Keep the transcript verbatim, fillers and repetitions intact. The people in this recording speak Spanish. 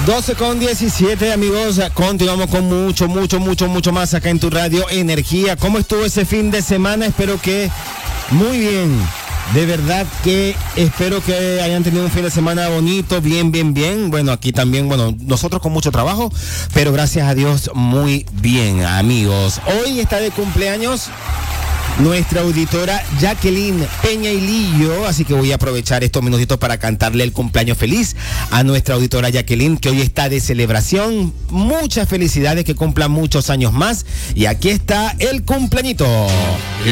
doce con diecisiete, amigos. Continuamos con mucho, mucho, mucho, mucho más acá en tu radio Energía. ¿Cómo estuvo ese fin de semana? Espero que muy bien. De verdad que espero que hayan tenido un fin de semana bonito, bien, bien, bien. Bueno, aquí también, bueno, nosotros con mucho trabajo, pero gracias a Dios muy bien, amigos. Hoy está de cumpleaños nuestra auditora Jacqueline Peña y Lillo, así que voy a aprovechar estos minutitos para cantarle el cumpleaños feliz a nuestra auditora Jacqueline, que hoy está de celebración. Muchas felicidades, que cumpla muchos años más. Y aquí está el cumpleañito.